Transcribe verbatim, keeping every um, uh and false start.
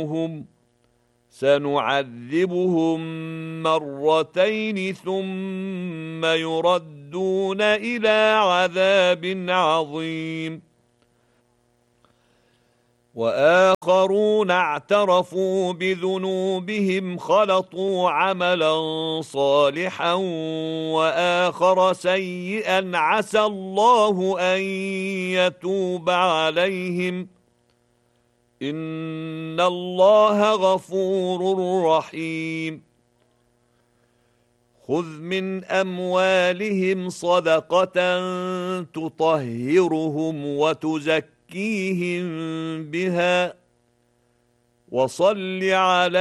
هم سنعذبهم مرتين ثم يردون إلى عذاب عظيم وآخرون اعترفوا بذنوبهم خلطوا عملا صالحا وآخر سيئا عسى الله أن يتوب عليهم إن الله غفور رحيم خذ من أموالهم صدقة تطهرهم وتزكيهم بها وصل عليهم